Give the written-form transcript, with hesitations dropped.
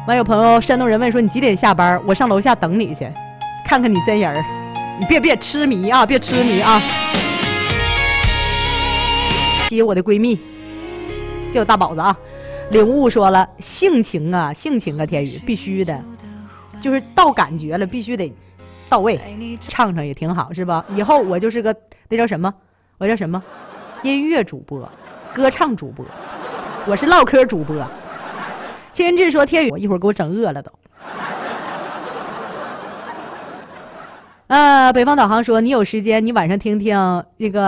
完有朋友山东人问说你几点下班？我上楼下等你去，看看你真人儿。你别痴迷啊，别痴迷啊！谢谢我的闺蜜，谢谢我大宝子啊。领悟说了，性情啊，天宇必须的，就是到感觉了，必须得到位，唱唱也挺好，是吧？以后我就是个那叫什么？我叫什么？音乐主播，歌唱主播，我是唠嗑主播。千志说，天宇，我一会儿给我整饿了都。北方导航说，你有时间，你晚上听听那个。